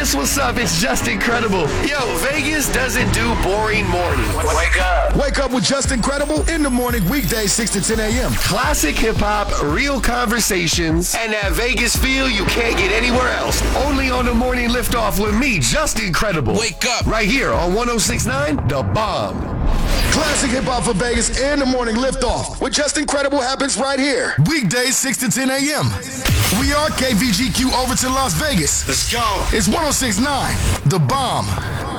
Vegas, what's up? It's just incredible. Yo, Vegas doesn't do boring mornings. Wake up. Wake up with Just Incredible in the morning, weekdays 6 to 10 a.m. Classic hip-hop, real conversations, and that Vegas feel you can't get anywhere else. Only on the morning liftoff with me, Just Incredible. Wake up. Right here on 106.9 The Bomb. Classic hip-hop for Vegas in the morning liftoff with Just Incredible happens right here. Weekdays 6 to 10 a.m. We are KVGQ Overton, Las Vegas. Let's go. It's 106.9 The Bomb.